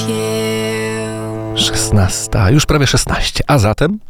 16, już prawie 16, a zatem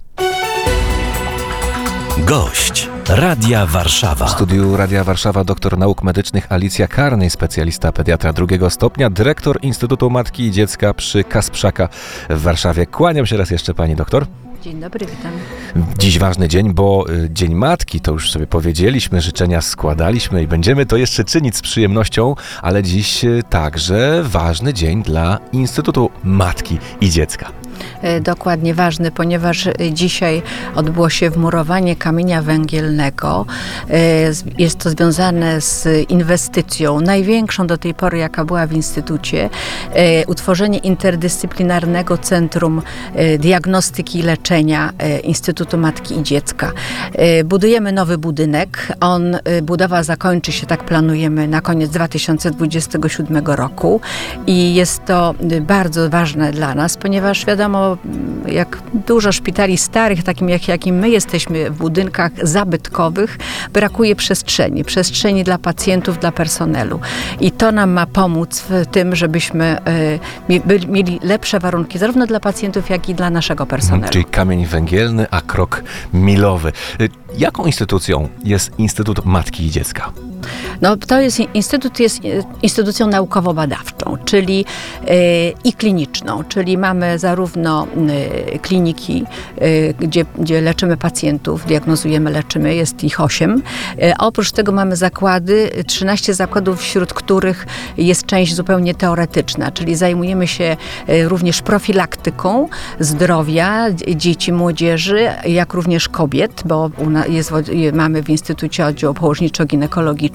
gość Radia Warszawa. w studiu Radia Warszawa doktor nauk medycznych Alicja Karnej, specjalista pediatra drugiego stopnia, dyrektor Instytutu Matki i Dziecka przy Kasprzaka w Warszawie. Kłaniam się raz jeszcze, pani doktor. Dzień dobry, witam. Dziś ważny dzień, bo Dzień Matki, to już sobie powiedzieliśmy, życzenia składaliśmy i będziemy to jeszcze czynić z przyjemnością, ale dziś także ważny dzień dla Instytutu Matki i Dziecka. Dokładnie ważny, ponieważ dzisiaj odbyło się wmurowanie kamienia węgielnego. Jest to związane z inwestycją, największą do tej pory, jaka była w Instytucie. Utworzenie interdyscyplinarnego Centrum Diagnostyki i Leczenia Instytutu Matki i Dziecka. Budujemy nowy budynek. Budowa zakończy się, tak planujemy, na koniec 2027 roku. I jest to bardzo ważne dla nas, ponieważ wiadomo, jak dużo szpitali starych, takim jakim my jesteśmy w budynkach zabytkowych, brakuje przestrzeni dla pacjentów, dla personelu. I to nam ma pomóc w tym, żebyśmy mieli lepsze warunki zarówno dla pacjentów, jak i dla naszego personelu. Czyli kamień węgielny, a krok milowy. Jaką instytucją jest Instytut Matki i Dziecka? No, Instytut jest instytucją naukowo-badawczą, czyli i kliniczną, czyli mamy zarówno kliniki, gdzie leczymy pacjentów, diagnozujemy, leczymy, jest ich 8. A oprócz tego mamy zakłady, 13 zakładów, wśród których jest część zupełnie teoretyczna, czyli zajmujemy się również profilaktyką zdrowia dzieci, młodzieży, jak również kobiet, bo mamy w Instytucie oddział położniczo-ginekologiczny,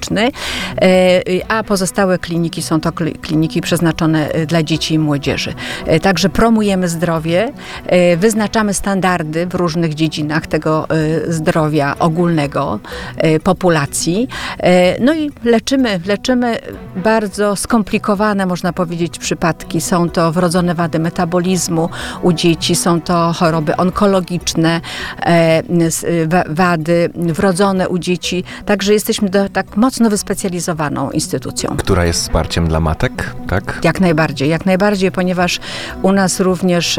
a pozostałe kliniki są to kliniki przeznaczone dla dzieci i młodzieży. Także promujemy zdrowie, wyznaczamy standardy w różnych dziedzinach tego zdrowia ogólnego populacji. No i leczymy bardzo skomplikowane, można powiedzieć, przypadki. Są to wrodzone wady metabolizmu u dzieci, są to choroby onkologiczne, wady wrodzone u dzieci. Także jesteśmy tak mocno wyspecjalizowaną instytucją. Która jest wsparciem dla matek, tak? Jak najbardziej, ponieważ u nas również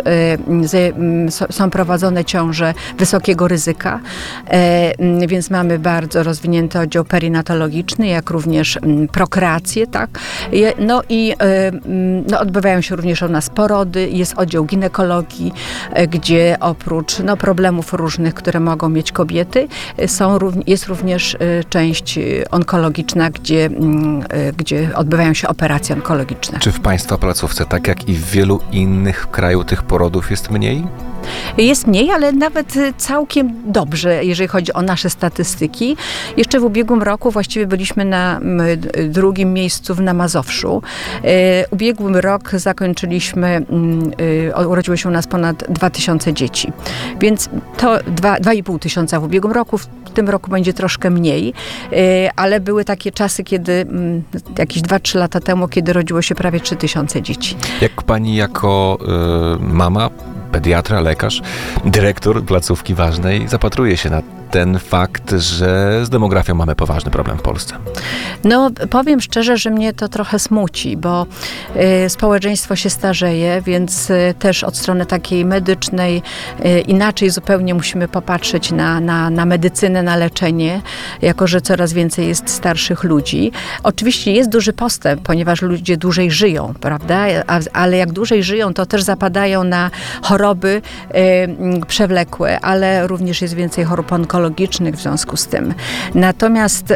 są prowadzone ciąże wysokiego ryzyka, więc mamy bardzo rozwinięty oddział perinatologiczny, jak również prokreację, tak? No i odbywają się również u nas porody, jest oddział ginekologii, gdzie oprócz problemów różnych, które mogą mieć kobiety, jest również część onkologiczna, gdzie odbywają się operacje onkologiczne. Czy w państwa placówce, tak jak i w wielu innych krajów, tych porodów jest mniej? Jest mniej, ale nawet całkiem dobrze, jeżeli chodzi o nasze statystyki. Jeszcze w ubiegłym roku właściwie byliśmy na drugim miejscu na Mazowszu. Ubiegły rok zakończyliśmy, urodziło się u nas ponad 2000 dzieci. Więc to 2500 w ubiegłym roku, w tym roku będzie troszkę mniej, ale były takie czasy, kiedy jakieś 2-3 lata temu, kiedy rodziło się prawie 3000 dzieci. Jak pani jako mama, pediatra, lekarz, dyrektor placówki ważnej zapatruje się na ten fakt, że z demografią mamy poważny problem w Polsce? No, powiem szczerze, że mnie to trochę smuci, bo społeczeństwo się starzeje, więc też od strony takiej medycznej inaczej zupełnie musimy popatrzeć na medycynę, na leczenie, jako że coraz więcej jest starszych ludzi. Oczywiście jest duży postęp, ponieważ ludzie dłużej żyją, prawda? Ale jak dłużej żyją, to też zapadają na choroby przewlekłe, ale również jest więcej chorób onkologicznych w związku z tym. Natomiast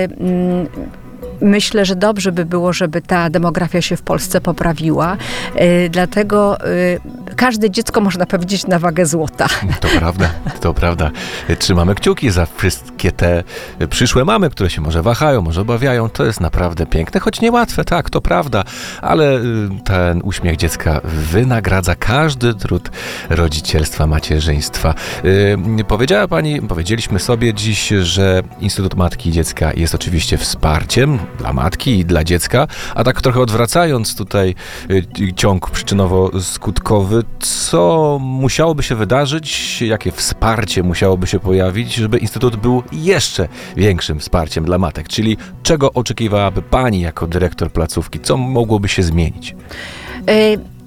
myślę, że dobrze by było, żeby ta demografia się w Polsce poprawiła. Dlatego każde dziecko, można powiedzieć, na wagę złota. To prawda. Trzymamy kciuki za wszystkie te przyszłe mamy, które się może wahają, może obawiają. To jest naprawdę piękne, choć niełatwe, tak, to prawda, ale ten uśmiech dziecka wynagradza każdy trud rodzicielstwa, macierzyństwa. Powiedziała pani, powiedzieliśmy sobie dziś, że Instytut Matki i Dziecka jest oczywiście wsparciem dla matki i dla dziecka, a tak trochę odwracając tutaj ciąg przyczynowo-skutkowy, co musiałoby się wydarzyć, jakie wsparcie musiałoby się pojawić, żeby Instytut był jeszcze większym wsparciem dla matek? Czyli czego oczekiwałaby pani jako dyrektor placówki? Co mogłoby się zmienić?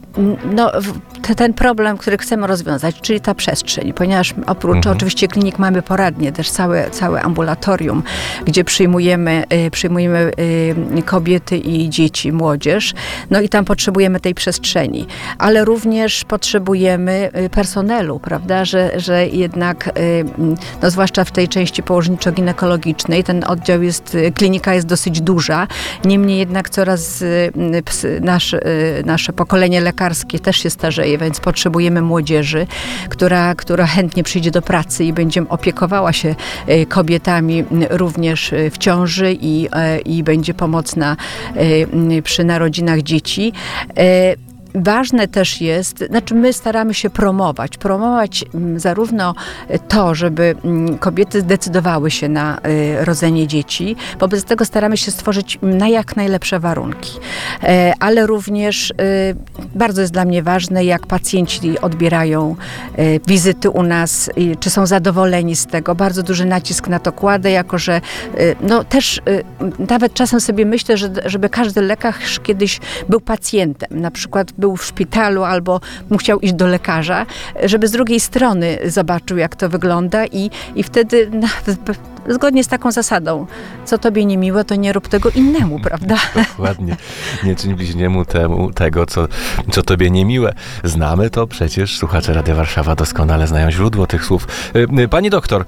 No, ten problem, który chcemy rozwiązać, czyli ta przestrzeń, ponieważ oprócz oczywiście klinik mamy poradnie, też całe ambulatorium, gdzie przyjmujemy kobiety i dzieci, młodzież, no i tam potrzebujemy tej przestrzeni, ale również potrzebujemy personelu, prawda, że jednak, no zwłaszcza w tej części położniczo-ginekologicznej, ten oddział klinika jest dosyć duża, niemniej jednak coraz nasze pokolenie lekarskie też się starzeje, więc potrzebujemy młodzieży, która chętnie przyjdzie do pracy i będzie opiekowała się kobietami również w ciąży i będzie pomocna przy narodzinach dzieci. Ważne też jest, znaczy my staramy się promować zarówno to, żeby kobiety zdecydowały się na rodzenie dzieci, wobec tego staramy się stworzyć jak najlepsze warunki. Ale również bardzo jest dla mnie ważne, jak pacjenci odbierają wizyty u nas, czy są zadowoleni z tego. Bardzo duży nacisk na to kładę, jako że no też nawet czasem sobie myślę, żeby każdy lekarz kiedyś był pacjentem, na przykład był w szpitalu albo musiał iść do lekarza, żeby z drugiej strony zobaczył, jak to wygląda i wtedy zgodnie z taką zasadą, co tobie niemiłe, to nie rób tego innemu, prawda? Dokładnie. Nie czyń bliźniemu tego, co tobie niemiłe. Znamy to przecież, słuchacze Radia Warszawa doskonale znają źródło tych słów. Pani doktor,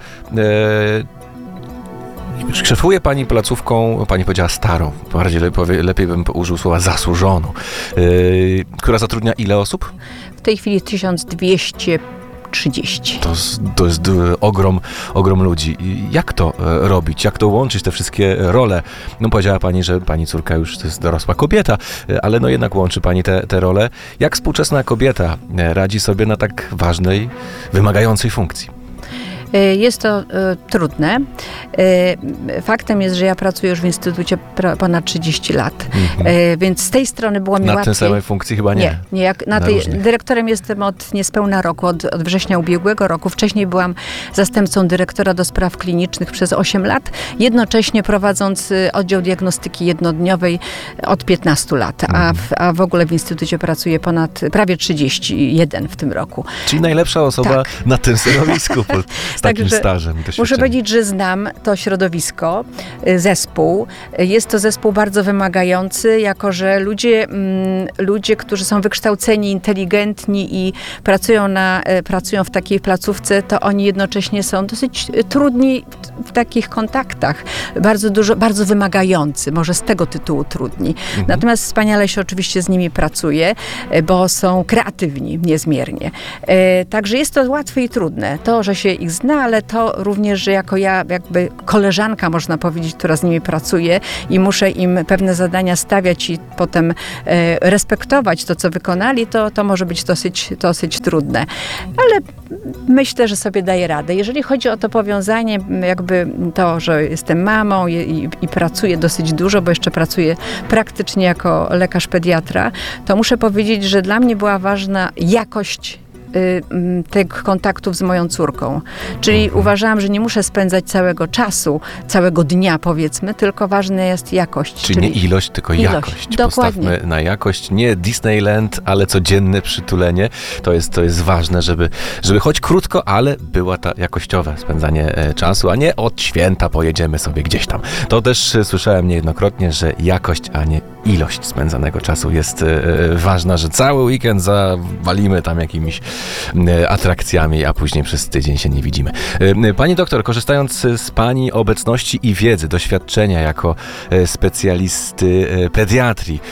szefuje pani placówką, pani powiedziała starą, lepiej bym użył słowa zasłużoną, która zatrudnia ile osób? W tej chwili 1230. To jest ogrom ludzi. Jak to robić? Jak to łączyć, te wszystkie role? No powiedziała pani, że pani córka już to jest dorosła kobieta, ale no jednak łączy pani te role. Jak współczesna kobieta radzi sobie na tak ważnej, wymagającej funkcji? Jest to trudne. Faktem jest, że ja pracuję już w Instytucie ponad 30 lat, więc z tej strony było mi łatwiej. Na tej samej funkcji chyba nie. Nie. Dyrektorem jestem od niespełna roku, od września ubiegłego roku. Wcześniej byłam zastępcą dyrektora do spraw klinicznych przez 8 lat, jednocześnie prowadząc oddział diagnostyki jednodniowej od 15 lat, a w ogóle w Instytucie pracuję prawie 31 w tym roku. Czyli najlepsza osoba na tym stanowisku. Z takim stażem. Muszę powiedzieć, że znam to środowisko, zespół. Jest to zespół bardzo wymagający, jako że ludzie, którzy są wykształceni, inteligentni i pracują w takiej placówce, to oni jednocześnie są dosyć trudni w takich kontaktach. Bardzo wymagający, może z tego tytułu trudni. Natomiast wspaniale się oczywiście z nimi pracuje, bo są kreatywni niezmiernie. Także jest to łatwe i trudne. To, że się ich zna, ale to również, że jako ja jakby koleżanka, można powiedzieć, która z nimi pracuje i muszę im pewne zadania stawiać i potem respektować to, co wykonali, to może być dosyć trudne. Ale myślę, że sobie daję radę. Jeżeli chodzi o to powiązanie, jakby to, że jestem mamą i pracuję dosyć dużo, bo jeszcze pracuję praktycznie jako lekarz pediatra, to muszę powiedzieć, że dla mnie była ważna jakość tych kontaktów z moją córką. Czyli uważałam, że nie muszę spędzać całego czasu, całego dnia powiedzmy, tylko ważna jest jakość. Czyli nie ilość, tylko jakość. Dokładnie. Postawmy na jakość. Nie Disneyland, ale codzienne przytulenie. To jest ważne, żeby choć krótko, ale była ta jakościowe spędzanie czasu, a nie od święta pojedziemy sobie gdzieś tam. To też słyszałem niejednokrotnie, że jakość, a nie ilość spędzanego czasu jest ważna, że cały weekend zawalimy tam jakimiś atrakcjami, a później przez tydzień się nie widzimy. Pani doktor, korzystając z pani obecności i wiedzy, doświadczenia jako specjalisty pediatrii,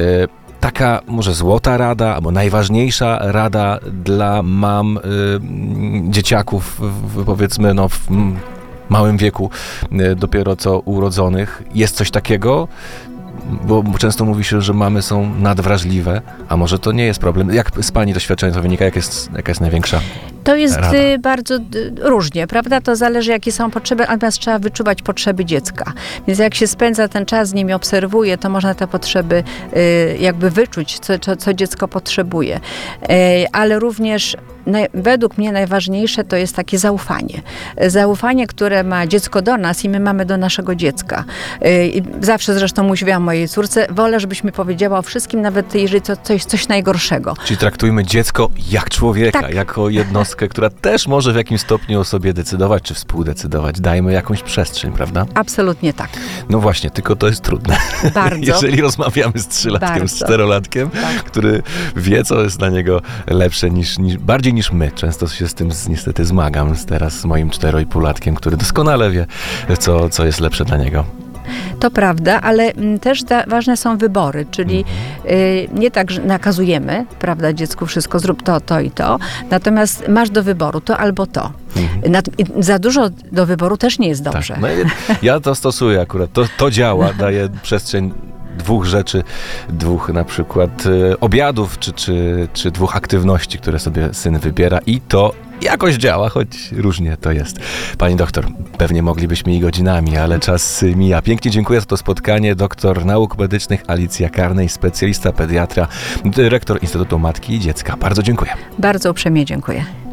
taka może złota rada, albo najważniejsza rada dla mam dzieciaków, powiedzmy, w małym wieku, dopiero co urodzonych. Jest coś takiego? Bo często mówi się, że mamy są nadwrażliwe, a może to nie jest problem. Jak z pani doświadczenia to wynika? Jaka jest największa To jest rada? bardzo różnie, prawda? To zależy, jakie są potrzeby, natomiast trzeba wyczuwać potrzeby dziecka. Więc jak się spędza ten czas z nimi, obserwuje, to można te potrzeby jakby wyczuć, co dziecko potrzebuje. Ale również według mnie najważniejsze to jest takie zaufanie. Zaufanie, które ma dziecko do nas i my mamy do naszego dziecka. Zawsze zresztą mówiłam mojej córce, wolę, żebyś mi powiedziała o wszystkim, nawet jeżeli to coś najgorszego. Czyli traktujmy dziecko jak człowieka, Tak. jako jednostkę, która też może w jakimś stopniu o sobie decydować, czy współdecydować. Dajmy jakąś przestrzeń, prawda? Absolutnie tak. No właśnie, tylko to jest trudne. Bardzo. Jeżeli rozmawiamy z 3-latkiem, z Bardzo. 4-latkiem, Tak. który wie, co jest dla niego lepsze bardziej niż my. Często się z tym niestety zmagam teraz z moim 4,5-latkiem, który doskonale wie, co jest lepsze dla niego. To prawda, ale też ważne są wybory, czyli nie tak, że nakazujemy, prawda, dziecku wszystko, zrób to i to, natomiast masz do wyboru to albo to. Za dużo do wyboru też nie jest dobrze. Tak. No, ja to stosuję akurat. To działa, daje przestrzeń dwóch rzeczy, dwóch na przykład obiadów, czy dwóch aktywności, które sobie syn wybiera i to jakoś działa, choć różnie to jest. Pani doktor, pewnie moglibyśmy i godzinami, ale czas mija. Pięknie dziękuję za to spotkanie. Doktor nauk medycznych Alicja Karnej, specjalista pediatra, dyrektor Instytutu Matki i Dziecka. Bardzo dziękuję. Bardzo uprzejmie dziękuję.